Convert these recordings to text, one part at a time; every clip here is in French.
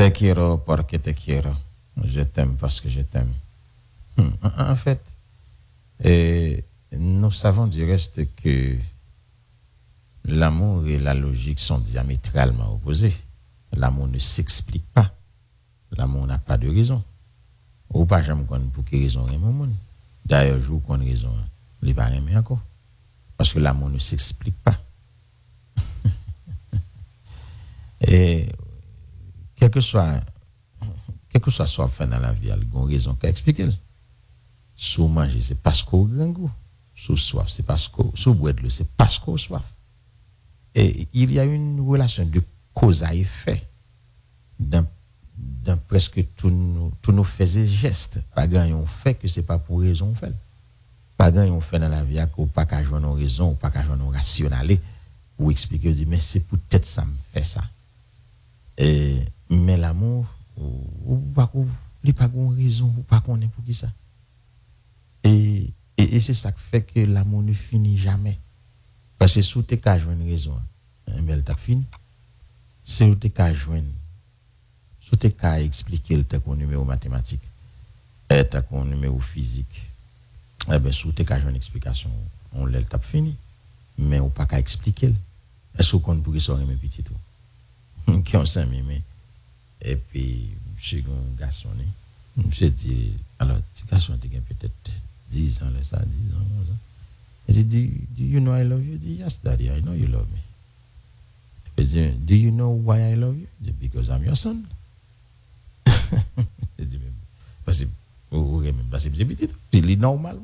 Te quiero porque te quiero. Je t'aime parce que je t'aime. En fait, nous savons du reste que l'amour et la logique sont diamétralement opposés. L'amour ne s'explique pas. L'amour n'a pas de raison. Ou pas jamais connaître pour quelle raison il monde. D'ailleurs, je vous connais raison, les pas aimer encore. Parce que l'amour ne s'explique pas. Et quel que soit soit fait dans la vie, il y a une raison qu'à expliquer. Sous manger, c'est parce qu'on a grand goût. Sous soif, c'est parce qu'on sous boire de l'eau, c'est parce qu'on a soif. Et il y a une relation de cause à effet dans presque tous nos faits et gestes. Pas grand on fait que c'est pas pour raison on fait. Pas grand on fait dans la vie qu'on pas qu'à jouer nos raisons ou pas qu'à jouer nos rationnels pour expliquer dire mais c'est peut-être ça me fait ça. Mais l'amour ou pas il pas une raison ou pas qu'on est pour qui ça. Et c'est ça qui fait que l'amour ne finit jamais. Parce que sous tes cas jouer une raison, elle t'a fini. Sous tes cas jouer sous tes cas expliquer le ton numéro mathématique, ton numéro physique. Eh ben sous tes cas jouer une explication, on l'a t'a fini. Mais on pas qu'à expliquer. Est-ce qu'on pourrait sortir mes petits tout qui ont 5 mais et puis chez un garçon je dit alors petit garçon tu peut-être 10 ans là ça 10 ans 11 ans il dit do you know I love you? Il dit yes daddy I know you love me. Il dit do you know why I love you? Il dit because I'm your son. Il dit parce que c'est petit il est normal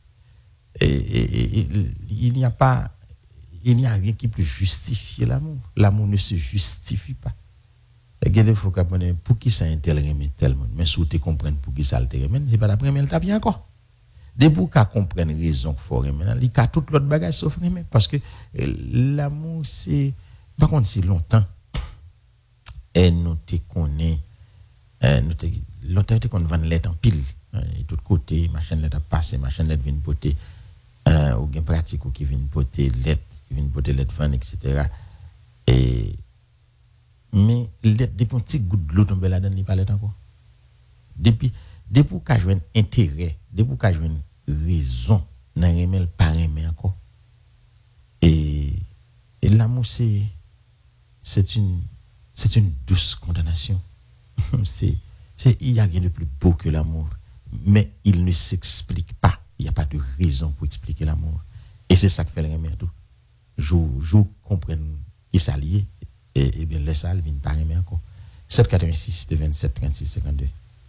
et il n'y a rien qui peut justifier l'amour. L'amour ne se justifie pas. Et il faut comprendre pour qui ça intéresse tellement. Mais si tu comprends pour qui ça intéresse, c'est pas la première étape bien encore. Dès pour qu'à comprendre raison qu'il faut maintenant, il y a toute l'autre bagage sauf aimer parce que l'amour c'est par contre c'est longtemps. Et nous te connaît longtemps qu'on va lettre en pile et tout côté, machin lettre passer, machin lettre vient porter ou bien pratique ou qui vient porter lettre vent, etc. Et mais des petits gouttes de l'eau tombent là-dedans, il parle encore. Depuis qu'à jouer un intérêt, depuis qu'à jouer une raison, n'a rien pas aimer encore. Et l'amour c'est une douce condamnation. Il y a rien de plus beau que l'amour, mais il ne s'explique pas. Il n'y a pas de raison pour expliquer l'amour. Et c'est ça qui fait le aimer tout. Je comprends qui s'allie et bien le sale vient pas aimer encore 786 de 27 36 52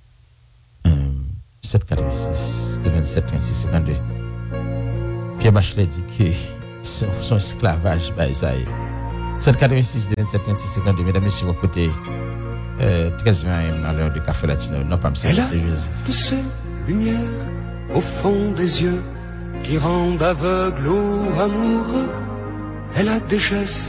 786 de 27 36 52 Pierre Bachelet dit que son esclavage bah ça est 786 de 27 36 52 mesdames et messieurs à côté 13h20 à l'heure de café latino non pas monsieur Joseph de ces lumières au fond des yeux qui rendent aveugle ou amoureux. Elle a des gestes